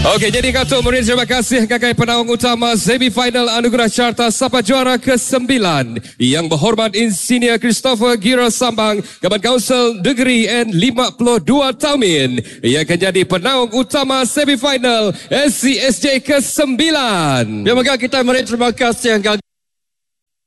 Okey, jadi Katuk Murid, terima kasih kakak penaung utama semifinal Anugerah Carta Sapa Juara ke-9 Yang berhormat Insinyur Christopher Gira Sambang, Kaban Kaunsil Negeri N52 Taumin, yang akan jadi penaung utama semifinal SCSJ ke-9. Terima kasih kita Murid, terima kasih yang